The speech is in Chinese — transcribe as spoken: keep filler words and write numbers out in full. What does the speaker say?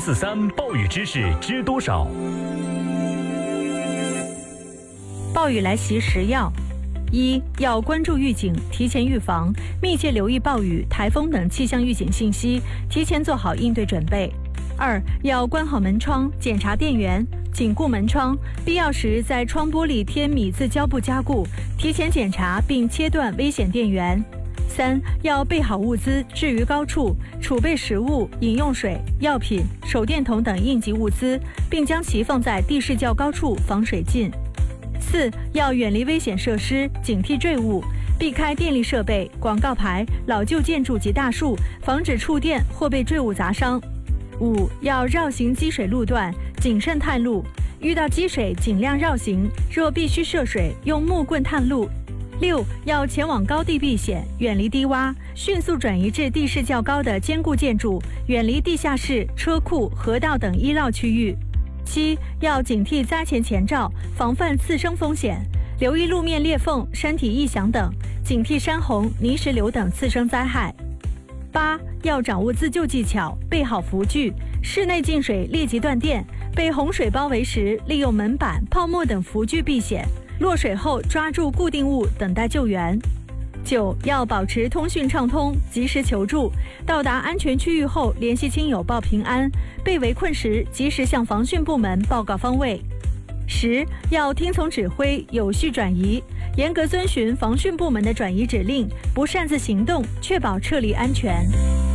四三暴雨知识知多少？ 暴雨来袭时要：一、要关注预警，提前预防，密切留意暴雨、台风等气象预警信息，提前做好应对准备。二、要关好门窗，检查电源，紧固门窗，必要时在窗玻璃贴米字胶布加固，提前检查并切断危险电源。三、要备好物资，置于高处，储备食物、饮用水、药品、手电筒等应急物资，并将其放在地势较高处，防水浸。四、要远离危险设施，警惕坠物，避开电力设备、广告牌、老旧建筑及大树，防止触电或被坠物砸伤。五、要绕行积水路段，谨慎探路，遇到积水尽量绕行，若必须涉水，用木棍探路。六、要前往高地避险，远离低洼，迅速转移至地势较高的坚固建筑，远离地下室、车库、河道等依绕区域。七、要警惕灾前前兆，防范次生风险，留意路面裂缝、山体异响等，警惕山洪、泥石流等次生灾害。八、要掌握自救技巧，备好浮具，室内进水立即断电，被洪水包围时，利用门板、泡沫等浮具避险，落水后抓住固定物等待救援。九、要保持通讯畅通，及时求助，到达安全区域后联系亲友报平安，被围困时及时向防汛部门报告方位。十、要听从指挥，有序转移，严格遵循防汛部门的转移指令，不擅自行动，确保撤离安全。